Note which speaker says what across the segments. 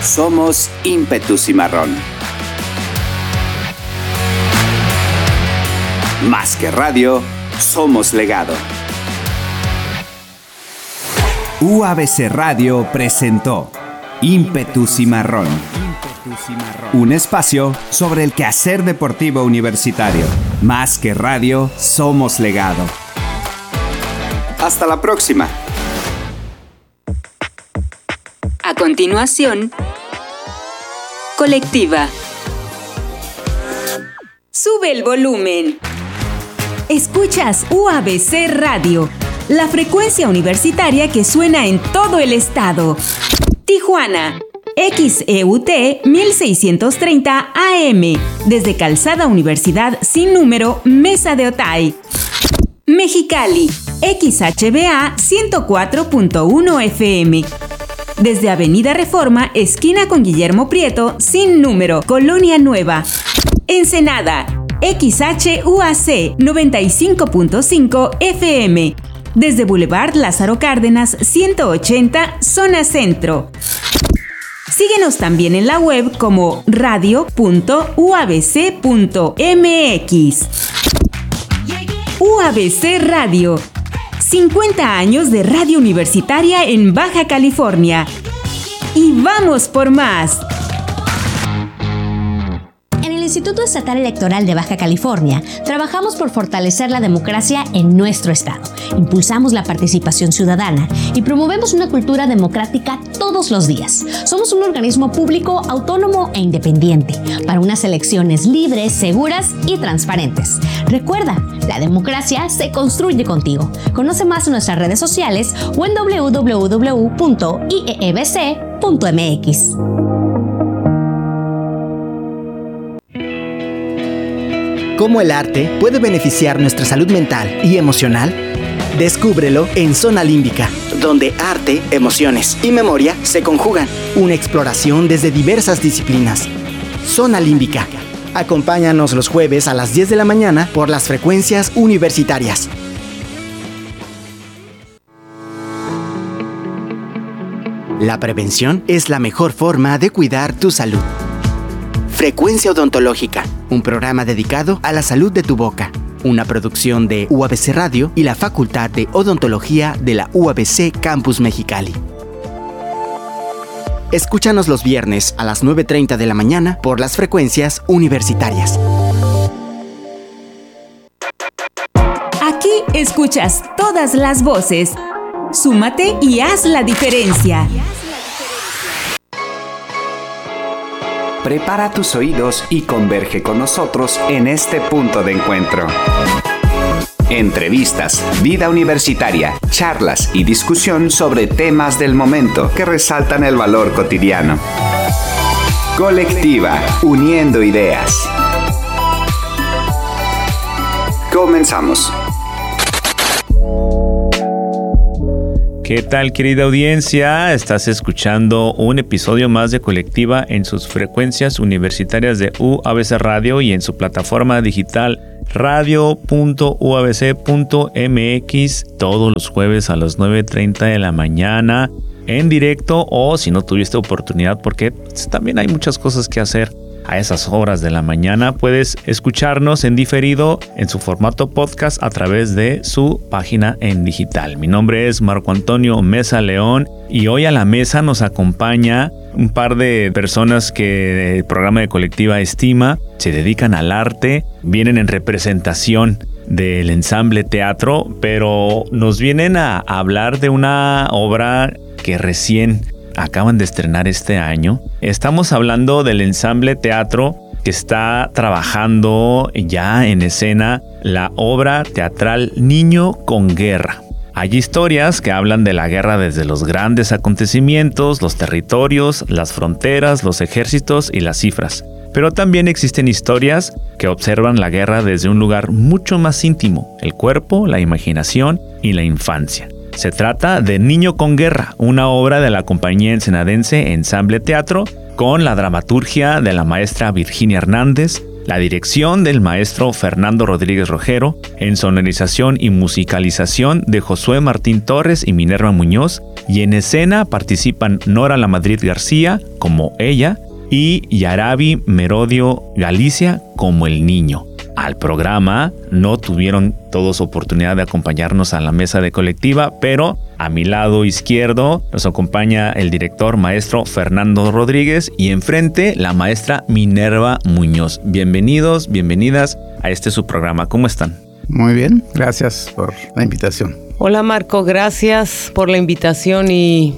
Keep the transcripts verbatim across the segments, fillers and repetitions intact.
Speaker 1: Somos Ímpetu Cimarrón. Más que radio, somos legado. U A B C Radio presentó Ímpetu Cimarrón, un espacio sobre el quehacer deportivo universitario. Más que radio, somos legado. Hasta la próxima.
Speaker 2: A continuación, Colectiva. Sube el volumen. Escuchas U A B C Radio, la frecuencia universitaria que suena en todo el estado. Tijuana, X E U T mil seiscientos treinta A M, desde Calzada Universidad sin número, Mesa de Otay. Mexicali, X H B A ciento cuatro punto uno F M, desde Avenida Reforma, esquina con Guillermo Prieto, sin número, Colonia Nueva. Ensenada, X H U A C noventa y cinco punto cinco F M, desde Boulevard Lázaro Cárdenas ciento ochenta, zona centro. Síguenos también en la web como radio punto u a b c punto m x. U A B C Radio, cincuenta años de radio universitaria en Baja California. ¡Y vamos por más!
Speaker 3: En el Instituto Estatal Electoral de Baja California, trabajamos por fortalecer la democracia en nuestro estado. Impulsamos la participación ciudadana y promovemos una cultura democrática todos los días. Somos un organismo público, autónomo e independiente para unas elecciones libres, seguras y transparentes. Recuerda, la democracia se construye contigo. Conoce más en nuestras redes sociales o en w w w punto i e e b c punto m x.
Speaker 4: ¿Cómo el arte puede beneficiar nuestra salud mental y emocional? Descúbrelo en Zona Límbica, donde arte, emociones y memoria se conjugan. Una exploración desde diversas disciplinas. Zona Límbica. Acompáñanos los jueves a las diez de la mañana por las frecuencias universitarias. La prevención es la mejor forma de cuidar tu salud. Frecuencia Odontológica, un programa dedicado a la salud de tu boca. Una producción de U A B C Radio y la Facultad de Odontología de la U A B C Campus Mexicali. Escúchanos los viernes a las nueve treinta de la mañana por las frecuencias universitarias.
Speaker 2: Aquí escuchas todas las voces. Súmate y haz la diferencia.
Speaker 1: Prepara tus oídos y converge con nosotros en este punto de encuentro. Entrevistas, vida universitaria, charlas y discusión sobre temas del momento que resaltan el valor cotidiano. Colectiva, uniendo ideas. Comenzamos.
Speaker 5: ¿Qué tal, querida audiencia? Estás escuchando un episodio más de Colectiva en sus frecuencias universitarias de U A B C Radio y en su plataforma digital radio punto u a b c punto m x todos los jueves a las nueve treinta de la mañana en directo, o si no tuviste oportunidad, porque también hay muchas cosas que hacer a esas horas de la mañana, puedes escucharnos en diferido en su formato podcast a través de su página en digital. Mi nombre es Marco Antonio Mesa León y hoy a la mesa nos acompaña un par de personas que el programa de Colectiva estima, se dedican al arte, vienen en representación del ensamble teatro, pero nos vienen a hablar de una obra que recién acaban de estrenar este año. Estamos hablando del ensamble teatro que está trabajando ya en escena la obra teatral Niño con Guerra. Hay historias que hablan de la guerra desde los grandes acontecimientos, los territorios, las fronteras, los ejércitos y las cifras. Pero también existen historias que observan la guerra desde un lugar mucho más íntimo, el cuerpo, la imaginación y la infancia. Se trata de Niño con Guerra, una obra de la compañía ensenadense Ensamble Teatro, con la dramaturgia de la maestra Virginia Hernández, La dirección del maestro Fernando Rodríguez Rojero, en sonorización y musicalización de Josué Martín Torres y Minerva Muñoz, y en escena participan Nora Lamadrid García como ella y Yarabi Merodio Galicia como el niño. Al programa no tuvieron todos oportunidad de acompañarnos a la mesa de colectiva, pero a mi lado izquierdo nos acompaña el director maestro Fernando Rodríguez y enfrente la maestra Minerva Muñoz. Bienvenidos, bienvenidas a este su programa. ¿Cómo están?
Speaker 6: Muy bien, gracias por la invitación.
Speaker 7: Hola Marco, gracias por la invitación y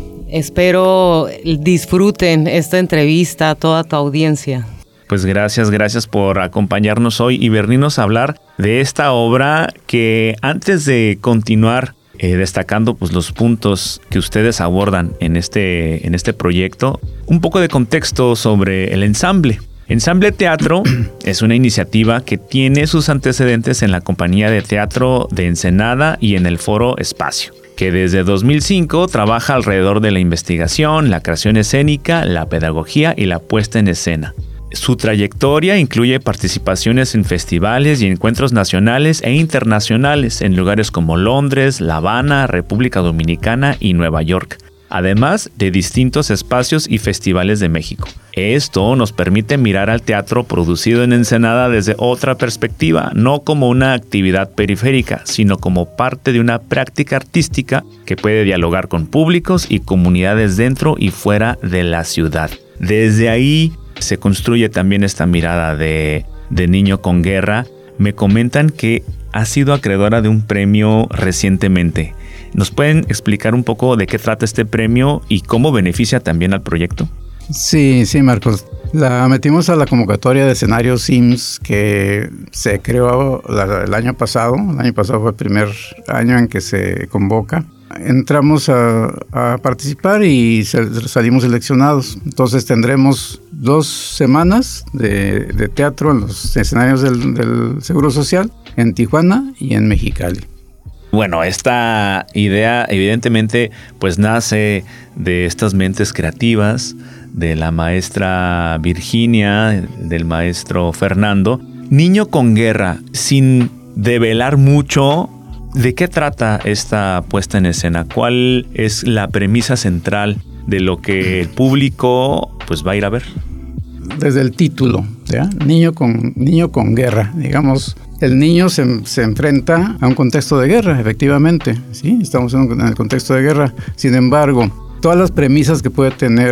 Speaker 7: espero disfruten esta entrevista a toda tu audiencia.
Speaker 5: Pues gracias, gracias por acompañarnos hoy y venirnos a hablar de esta obra que antes de continuar eh, destacando pues, los puntos que ustedes abordan en este, en este proyecto, un poco de contexto sobre el ensamble. Ensamble Teatro es una iniciativa que tiene sus antecedentes en la Compañía de Teatro de Ensenada y en el Foro Espacio, que desde dos mil cinco trabaja alrededor de la investigación, la creación escénica, la pedagogía y la puesta en escena. Su trayectoria incluye participaciones en festivales y encuentros nacionales e internacionales en lugares como Londres, La Habana, República Dominicana y Nueva York, además de distintos espacios y festivales de México. Esto nos permite mirar al teatro producido en Ensenada desde otra perspectiva, no como una actividad periférica, sino como parte de una práctica artística que puede dialogar con públicos y comunidades dentro y fuera de la ciudad. Desde ahí se construye también esta mirada de, de niño con guerra. Me comentan que ha sido acreedora de un premio recientemente. ¿Nos pueden explicar un poco de qué trata este premio y cómo beneficia también al proyecto?
Speaker 6: Sí, sí, Marcos. La metimos a la convocatoria de escenarios Sims que se creó la, el año pasado. El año pasado fue el primer año en que se convoca. Entramos a, a participar y salimos seleccionados. Entonces tendremos dos semanas de, de teatro en los escenarios del, del Seguro Social en Tijuana y en Mexicali.
Speaker 5: Bueno, esta idea evidentemente pues nace de estas mentes creativas de la maestra Virginia, del maestro Fernando. Niño con guerra, sin develar mucho. ¿De qué trata esta puesta en escena? ¿Cuál es la premisa central de lo que el público pues va a ir a ver?
Speaker 6: Desde el título, ¿ya? Niño con, niño con guerra, digamos. El niño se, se enfrenta a un contexto de guerra, efectivamente, ¿sí? Estamos en, un, en el contexto de guerra. Sin embargo, todas las premisas que puede tener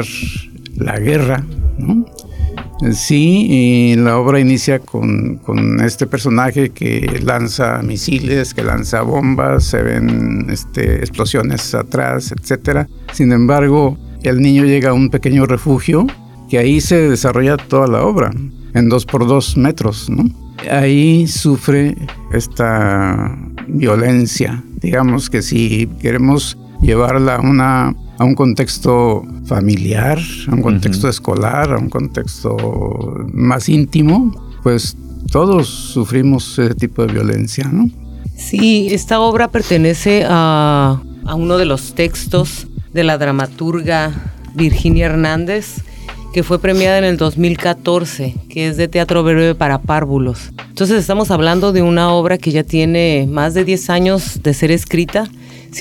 Speaker 6: la guerra, ¿no? Sí, y la obra inicia con, con este personaje que lanza misiles, que lanza bombas, se ven este, explosiones atrás, etcétera. Sin embargo, el niño llega a un pequeño refugio que ahí se desarrolla toda la obra, en dos por dos metros, ¿no? Ahí sufre esta violencia. Digamos que si queremos llevarla a una... a un contexto familiar, a un contexto uh-huh. escolar, a un contexto más íntimo, pues todos sufrimos ese tipo de violencia, ¿no?
Speaker 7: Sí, esta obra pertenece a, a uno de los textos de la dramaturga Virginia Hernández, que fue premiada en el dos mil catorce, que es de teatro breve para párvulos. Entonces estamos hablando de una obra que ya tiene más de diez años de ser escrita.